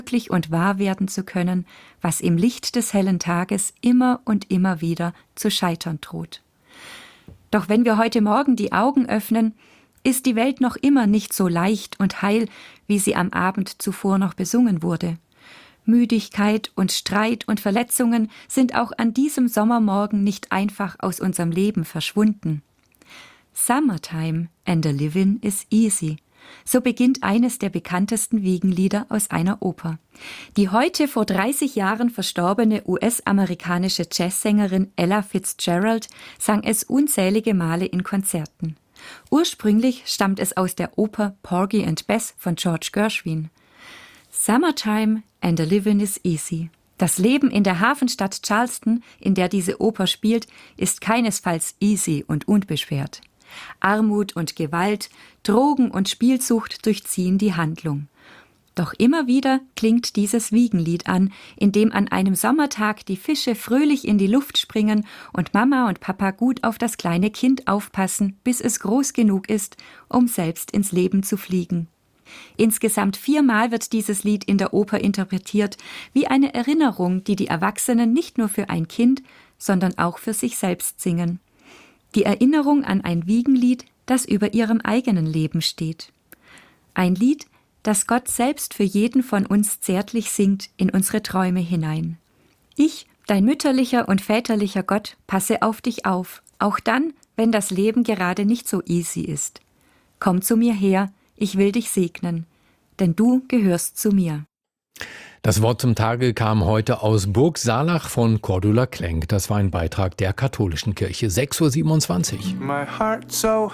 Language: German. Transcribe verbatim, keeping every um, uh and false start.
wirklich und wahr werden zu können, was im Licht des hellen Tages immer und immer wieder zu scheitern droht. Doch wenn wir heute Morgen die Augen öffnen, ist die Welt noch immer nicht so leicht und heil, wie sie am Abend zuvor noch besungen wurde. Müdigkeit und Streit und Verletzungen sind auch an diesem Sommermorgen nicht einfach aus unserem Leben verschwunden. Summertime and the living is easy. So beginnt eines der bekanntesten Wiegenlieder aus einer Oper. Die heute vor dreißig Jahren verstorbene U S-amerikanische Jazzsängerin Ella Fitzgerald sang es unzählige Male in Konzerten. Ursprünglich stammt es aus der Oper Porgy and Bess von George Gershwin. Summertime and the living is easy. Das Leben in der Hafenstadt Charleston, in der diese Oper spielt, ist keinesfalls easy und unbeschwert. Armut und Gewalt, Drogen und Spielsucht durchziehen die Handlung. Doch immer wieder klingt dieses Wiegenlied an, in dem an einem Sommertag die Fische fröhlich in die Luft springen und Mama und Papa gut auf das kleine Kind aufpassen, bis es groß genug ist, um selbst ins Leben zu fliegen. Insgesamt viermal wird dieses Lied in der Oper interpretiert, wie eine Erinnerung, die die Erwachsenen nicht nur für ein Kind, sondern auch für sich selbst singen. Die Erinnerung an ein Wiegenlied, das über ihrem eigenen Leben steht. Ein Lied, das Gott selbst für jeden von uns zärtlich singt in unsere Träume hinein. Ich, dein mütterlicher und väterlicher Gott, passe auf dich auf, auch dann, wenn das Leben gerade nicht so easy ist. Komm zu mir her, ich will dich segnen, denn du gehörst zu mir. Das Wort zum Tage kam heute aus Burg Saalach von Cordula Klenk. Das war ein Beitrag der katholischen Kirche. sechs Uhr siebenundzwanzig. My heart so